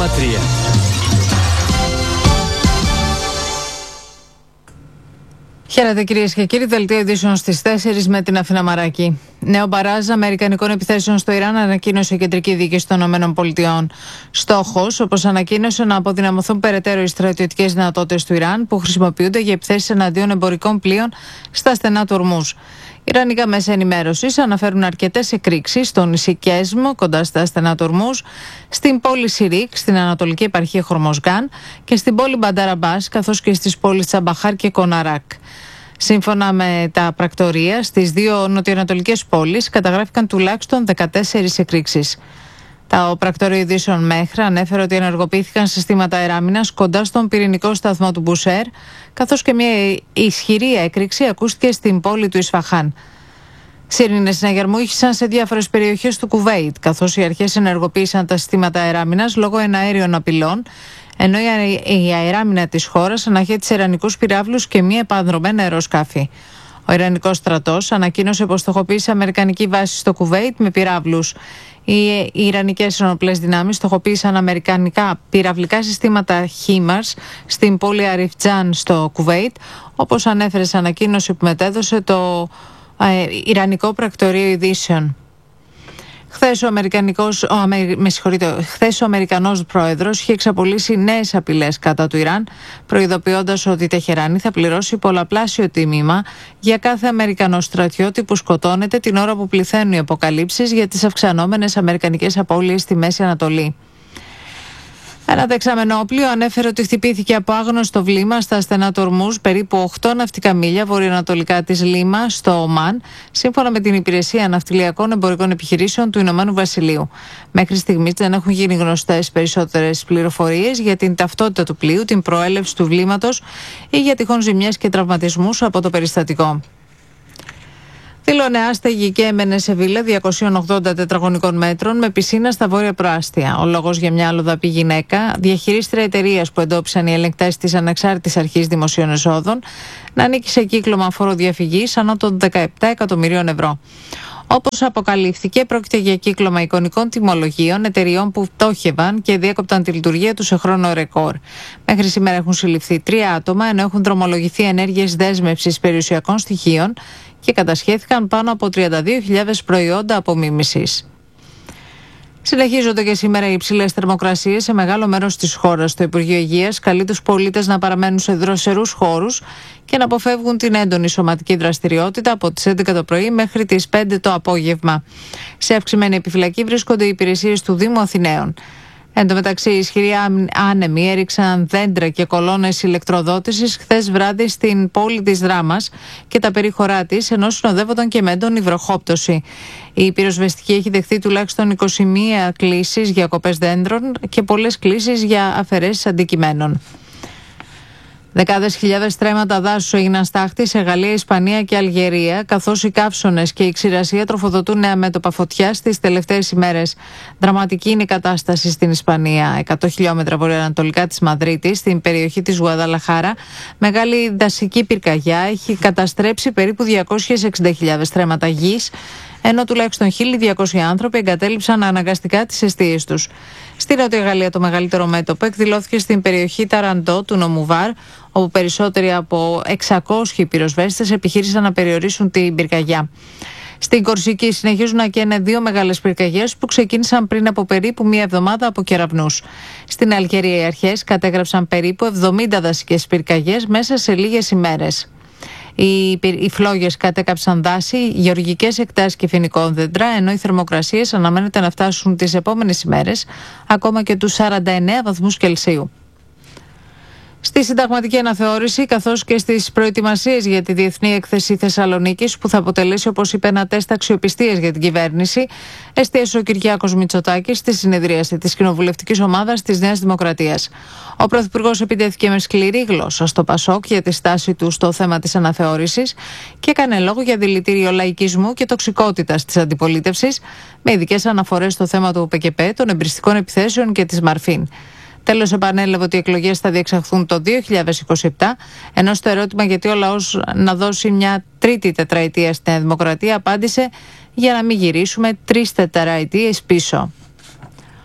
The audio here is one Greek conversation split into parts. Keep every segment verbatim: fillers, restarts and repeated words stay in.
κόμμα τρία. Χαίρετε κυρίες και κύριοι, δελτίο ειδήσεων στις τέσσερις με την Αθήνα Μαράκη. Νέο μπαράζ αμερικανικών επιθέσεων στο Ιράν ανακοίνωσε η Κεντρική Διοίκηση των ΗΠΑ. Στόχος, όπως ανακοίνωσε, να αποδυναμωθούν περαιτέρω οι στρατιωτικές δυνατότητες του Ιράν που χρησιμοποιούνται για επιθέσεις εναντίον εμπορικών πλοίων στα στενά του Ορμούζ. Ιρανικά μέσα ενημέρωσης αναφέρουν αρκετές εκρήξεις στο νησί Κέσμ, κοντά στα στενά του Ορμούζ, στην πόλη Σιρίκ, στην ανατολική επαρχία Χορμοζγκάν και στην πόλη Μπαντάρ Αμπάς, καθώς και στις πόλεις Τσαμπαχάρ και Κοναράκ. Σύμφωνα με τα πρακτορία, στις δύο νοτιοανατολικές πόλεις καταγράφηκαν τουλάχιστον δεκατέσσερις εκρήξεις. Το πρακτορείο ειδήσεων Μέχρα ανέφερε ότι ενεργοποιήθηκαν συστήματα αεράμινας κοντά στον πυρηνικό σταθμό του Μπουσέρ, καθώς και μια ισχυρή έκρηξη ακούστηκε στην πόλη του Ισφαχάν. Σύρινες συναγερμού ήχησαν σε διάφορες περιοχές του Κουβέιτ, καθώς οι αρχές ενεργοποίησαν τα συστήματα αεράμινας λόγω εναέριων απειλών, ενώ η αεράμινα της χώρας αναχέτησε ιρανικούς πυράβλους και μη επανδρομένα αεροσκάφη. Ο Ιρανικός στρατός ανακοίνωσε πως στοχοποίησε αμερικανική βάση στο Κουβέιτ με πυράβλους. Οι Ιρανικές ενόπλες δυνάμεις στοχοποίησαν αμερικανικά πυραυλικά συστήματα χίμαρς στην πόλη Αριφτζάν στο Κουβέιτ, όπως ανέφερε σε ανακοίνωση που μετέδωσε το ε, Ιρανικό Πρακτορείο Ειδήσεων. Χθες ο, Αμερικανικός, ο, με χθες ο Αμερικανός πρόεδρος είχε εξαπολύσει νέες απειλές κατά του Ιράν, προειδοποιώντας ότι η Τεχεράνη θα πληρώσει πολλαπλάσιο τίμημα για κάθε Αμερικανό στρατιώτη που σκοτώνεται την ώρα που πληθαίνουν οι αποκαλύψεις για τις αυξανόμενες αμερικανικές απώλειες στη Μέση Ανατολή. Ένα δεξάμενο όπλιο ανέφερε ότι χτυπήθηκε από άγνωστο βλήμα στα στενά του Ορμούζ, περίπου οκτώ ναυτικά μίλια βορειοανατολικά της Λίμα, στο Ομάν, σύμφωνα με την Υπηρεσία Ναυτιλιακών Εμπορικών Επιχειρήσεων του Ηνωμένου Βασιλείου. Μέχρι στιγμής δεν έχουν γίνει γνωστές περισσότερες πληροφορίες για την ταυτότητα του πλοίου, την προέλευση του βλήματος ή για τυχόν ζημιές και τραυματισμούς από το περιστατικό. Δηλώνε άστεγη και έμενε σε βίλα διακόσια ογδόντα τετραγωνικών μέτρων με πισίνα στα βόρεια προάστια. Ο λόγος για μια αλλοδαπή γυναίκα, διαχειρίστρια εταιρείας που εντόπισαν οι ελεγκτές της Ανεξάρτητης Αρχής Δημοσίων Εσόδων, να ανήκει σε κύκλωμα φοροδιαφυγής ανά των δεκαεπτά εκατομμυρίων ευρώ. Όπως αποκαλύφθηκε, πρόκειται για κύκλωμα εικονικών τιμολογίων εταιριών που πτώχευαν και διέκοπταν τη λειτουργία τους σε χρόνο ρεκόρ. Μέχρι σήμερα έχουν συλληφθεί τρία άτομα, ενώ έχουν δρομολογηθεί ενέργειες δέσμευσης περιουσιακών στοιχείων και κατασχέθηκαν πάνω από τριάντα δύο χιλιάδες προϊόντα απομίμησης. Συνεχίζονται και σήμερα οι υψηλές θερμοκρασίες σε μεγάλο μέρος της χώρας. Το Υπουργείο Υγείας καλεί τους πολίτες να παραμένουν σε δροσερούς χώρους και να αποφεύγουν την έντονη σωματική δραστηριότητα από τις έντεκα το πρωί μέχρι τις πέντε το απόγευμα. Σε αυξημένη επιφυλακή βρίσκονται οι υπηρεσίες του Δήμου Αθηναίων. Εν τω μεταξύ, οι ισχυροί άνεμοι έριξαν δέντρα και κολόνες ηλεκτροδότησης χθες βράδυ στην πόλη της Δράμας και τα περίχωρά της, ενώ συνοδεύονταν και με έντονη βροχόπτωση. Η πυροσβεστική έχει δεχθεί τουλάχιστον είκοσι μία κλήσεις για κοπές δέντρων και πολλές κλήσεις για αφαιρέσεις αντικειμένων. Δεκάδες χιλιάδες στρέμματα δάσους έγιναν στάχτη σε Γαλλία, Ισπανία και Αλγερία, καθώς οι καύσωνες και η ξηρασία τροφοδοτούν νέα μέτωπα φωτιάς τις τελευταίες ημέρες. Δραματική είναι η κατάσταση στην Ισπανία. εκατό χιλιόμετρα βορειοανατολικά της Μαδρίτης, στην περιοχή της Γουαδαλαχάρα, μεγάλη δασική πυρκαγιά έχει καταστρέψει περίπου διακόσιες εξήντα χιλιάδες στρέμματα γης, ενώ τουλάχιστον χίλια διακόσιοι άνθρωποι εγκατέλειψαν αναγκαστικά τις εστίες τους. Στη Νότια Γαλλία το μεγαλύτερο μέτωπο εκδηλώθηκε στην περιοχή Ταραντό του νομού Βαρ, όπου περισσότεροι από εξακόσιοι πυροσβέστες επιχείρησαν να περιορίσουν την πυρκαγιά. Στην Κορσική συνεχίζουν να καίνε δύο μεγάλες πυρκαγιές που ξεκίνησαν πριν από περίπου μία εβδομάδα από κεραυνούς. Στην Αλγερία οι αρχές κατέγραψαν περίπου εβδομήντα δασικές πυρκαγιές μέσα σε λίγες ημέρες. Οι, οι φλόγες κατέκαψαν δάση, γεωργικές εκτάσεις και φοινικών δέντρα, ενώ οι θερμοκρασίες αναμένεται να φτάσουν τις επόμενες ημέρες ακόμα και τους σαράντα εννέα βαθμούς Κελσίου. Στη συνταγματική αναθεώρηση, καθώς και στις προετοιμασίες για τη Διεθνή Έκθεση Θεσσαλονίκης, που θα αποτελέσει, όπως είπε, ένα τεστ αξιοπιστίας για την κυβέρνηση, εστίασε ο Κυριάκος Μητσοτάκης στη συνεδρίαση της κοινοβουλευτικής ομάδας της Νέας Δημοκρατίας. Ο Πρωθυπουργός επιτέθηκε με σκληρή γλώσσα στο ΠΑΣΟΚ για τη στάση του στο θέμα της αναθεώρησης και έκανε λόγο για δηλητήριο λαϊκισμού και τοξικότητας της αντιπολίτευσης, με ειδικές αναφορές στο θέμα του ΠΚΠ, των εμπριστικών επιθέσεων και της Μαρφίν. Τέλος, επανέλαβε ότι οι εκλογές θα διεξαχθούν το δύο χιλιάδες είκοσι επτά, ενώ στο ερώτημα γιατί ο λαός να δώσει μια τρίτη τετραετία στη Νέα Δημοκρατία απάντησε για να μην γυρίσουμε τρεις τετραετίες πίσω.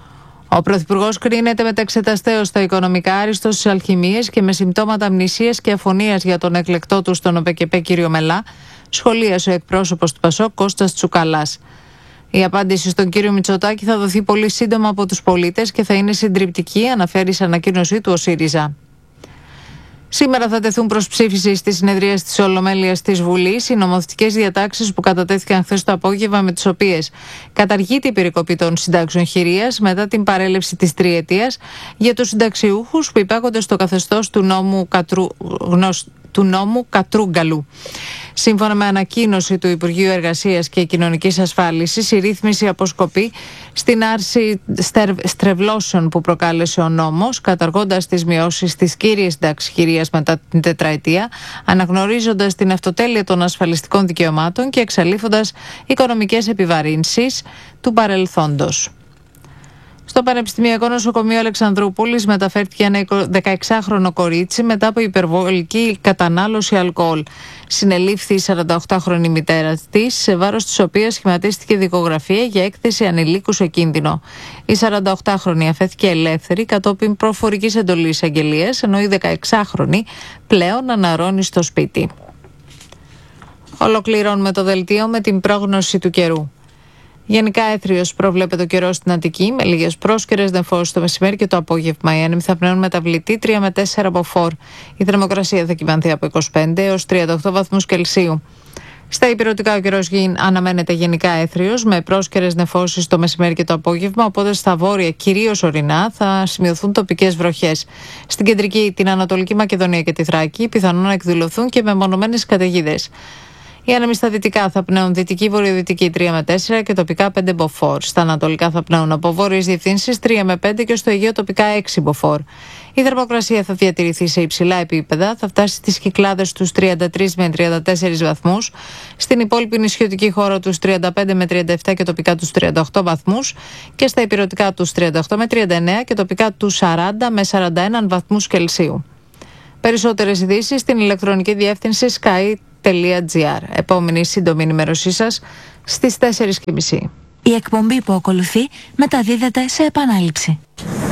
Ο Πρωθυπουργός κρίνεται μεταξεταστέως στα οικονομικά, άριστος στις αλχημίες και με συμπτώματα αμνησίας και αφωνίας για τον εκλεκτό του στον ΟΠΕΚΕΠΕ κύριο Μελά, σχολίασε ο εκπρόσωπος του ΠΑΣΟΚ Κώστας Τσουκαλάς. Η απάντηση στον κύριο Μητσοτάκη θα δοθεί πολύ σύντομα από τους πολίτες και θα είναι συντριπτική, αναφέρει σε ανακοίνωσή του ο ΣΥΡΙΖΑ. Σήμερα θα τεθούν προς ψήφιση στη συνεδρία της Ολομέλειας της Βουλής οι νομοθετικές διατάξεις που κατατέθηκαν χθες το απόγευμα, με τις οποίες καταργείται η περικοπή των συντάξεων χειρίας μετά την παρέλευση της τριετίας για τους συνταξιούχους που υπάγονται στο καθεστώς του νόμου Κατρού, γνωστ, του νόμου Κατρούγκαλου. Σύμφωνα με ανακοίνωση του Υπουργείου Εργασίας και Κοινωνικής Ασφάλισης, η ρύθμιση αποσκοπεί στην άρση στρεβλώσεων που προκάλεσε ο νόμος, καταργώντας τις μειώσεις της κύριας συντάξης χειρίας μετά την τετραετία, αναγνωρίζοντας την αυτοτέλεια των ασφαλιστικών δικαιωμάτων και εξαλείφοντας οικονομικές επιβαρύνσεις του παρελθόντος. Στο Πανεπιστημιακό Νοσοκομείο Αλεξανδρούπολης μεταφέρθηκε ένα δεκαεξάχρονο κορίτσι μετά από υπερβολική κατανάλωση αλκοόλ. Συνελήφθη η σαρανταοκτάχρονη μητέρα της, σε βάρος της οποίας σχηματίστηκε δικογραφία για έκθεση ανηλίκου σε κίνδυνο. Η σαρανταοκτάχρονη αφέθηκε ελεύθερη κατόπιν προφορικής εντολής εισαγγελίας, ενώ η δεκαεξάχρονη πλέον αναρρώνει στο σπίτι. Ολοκληρώνουμε το δελτίο με την πρόγνωση του καιρού. Γενικά έθριος προβλέπεται ο καιρός στην Αττική, με λίγες πρόσκαιρες νεφώσεις το μεσημέρι και το απόγευμα. Οι άνεμοι θα πνέουν μεταβλητή τρία με τέσσερα από φορ. Η θερμοκρασία θα κυμανθεί από είκοσι πέντε έως τριάντα οκτώ βαθμούς Κελσίου. Στα ηπειρωτικά ο καιρός αναμένεται γενικά έθριος, με πρόσκαιρες νεφώσεις το μεσημέρι και το απόγευμα, οπότε στα βόρεια, κυρίως ορεινά, θα σημειωθούν τοπικές βροχές. Στην κεντρική, την Ανατολική Μακεδονία και τη Θράκη, πιθανόν να εκδηλωθούν και μεμονωμένες καταιγίδες. Οι άνεμοι στα δυτικά θα πνέουν δυτική βορειοδυτική τρία με τέσσερα και τοπικά πέντε μποφόρ. Στα ανατολικά θα πνέουν από βόρειες διευθύνσεις τρία με πέντε και στο Αιγαίο τοπικά έξι μποφόρ. Η θερμοκρασία θα διατηρηθεί σε υψηλά επίπεδα, θα φτάσει στις Κυκλάδες τους τριάντα τρεις με τριάντα τέσσερις βαθμούς, στην υπόλοιπη νησιωτική χώρα τους τριάντα πέντε με τριάντα επτά και τοπικά τους τριάντα οκτώ βαθμούς και στα ηπειρωτικά τους τριάντα οκτώ με τριάντα εννέα και τοπικά τους σαράντα με σαράντα ένα βαθμούς Κελσίου. Περισσότερες ειδήσεις στην ηλεκτρονική διεύθυνση sky τελεία gr. Επόμενη σύντομη ενημέρωσή σας στις τέσσερις και μισή. Η εκπομπή που ακολουθεί μεταδίδεται σε επανάληψη.